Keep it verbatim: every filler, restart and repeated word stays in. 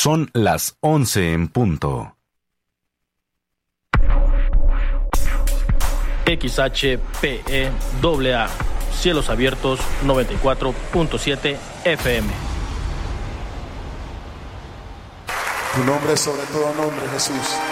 Son las once en punto. X H P E A A, Cielos Abiertos noventa y cuatro punto siete F M. Tu nombre es sobre todo nombre, Jesús.